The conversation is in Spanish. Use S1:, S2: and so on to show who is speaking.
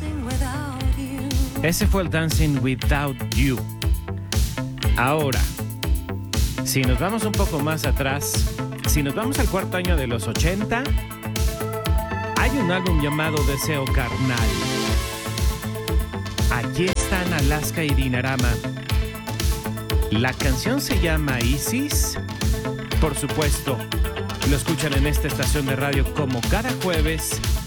S1: Ese fue el Dancing Without You. Ahora, si nos vamos un poco más atrás, si nos vamos al cuarto año de los 80, hay un álbum llamado Deseo Carnal. Aquí están Alaska y Dinarama. La canción se llama Isis. Por supuesto, lo escuchan en esta estación de radio como cada jueves